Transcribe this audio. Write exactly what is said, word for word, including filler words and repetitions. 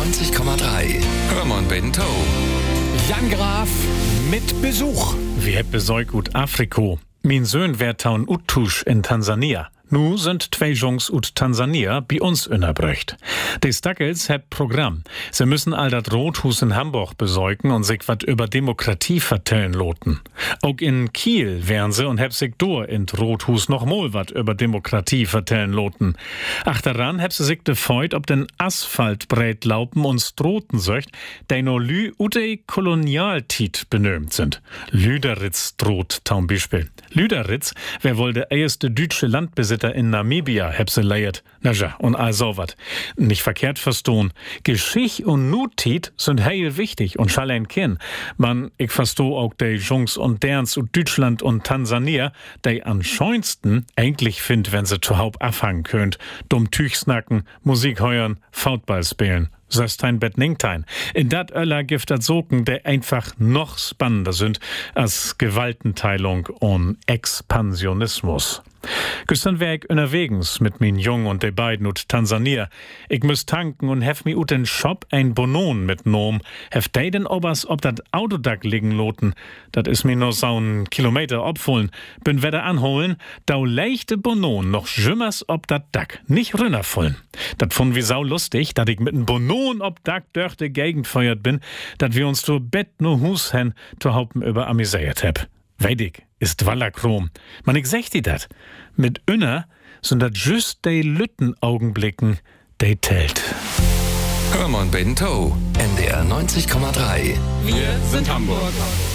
neunzig Komma drei. Hörmann Bento. Jan Graf mit Besuch. Wir besäug ut Afriko. Min Söhn wär taun Uttusch in Tansania. Nu sind zwei Jungs ut Tansania bei uns innerbröcht. Die Stackels heb Programm. Sie müssen all dat Rothus in Hamburg besäugen und sich wat über Demokratie vertellen loten. Auch in Kiel wären sie und heb sich dor in Rothus noch mal wat über Demokratie vertellen loten. Achteran heb sie sich de Feut ob den Asphalt breit laupen und stroten söcht, de no lü ute Kolonialtit benömt sind. Lüderitz droht taum Beispiel. Lüderitz, wer wohl der erste deutsche Landbesitzer in Namibia heb se leiert. Na ja, und all so wat. Nicht verkehrt verstohn. Geschicht und Nutit sind heil wichtig und schallein kin. Man, ich verstoh auch de Jungs und derns und Deutschland und Tansania, de am schönsten eigentlich find, wenn se zu Haupt abhangen könnt. Dumm Tüch snacken, Musik heuern, Foutball spielen. Söstein bet Ningtein. In dat Öller gibt dat Soken, der einfach noch spannender sind als Gewaltenteilung und Expansionismus. Gestern wär ich unterwegs mit min Jung und de beiden ut Tansania. Ich müß tanken und hef mi ut den Shop ein Bonon mitnom. Hef de den obers ob dat Autodack liegen loten. Dat is mi no saun Kilometer obfohlen. Bin wedder anholen, dau leichte Bonon noch jümmers ob dat Dack. Nicht rünnervollen. Dat fand wie sau lustig, dat ich mit n Bonon ob Dack durch de Gegend feuert bin, dat wir uns to Bett no Hus hen to Haupen über amüsiert heb. Weidig ist Wallerkrom. Man, ich sech di dat. Mit Inner sind dat just de Lüttenaugenblicken, de tellt. Hörmann Bento. N D R neunzig Komma drei. Wir sind Hamburg.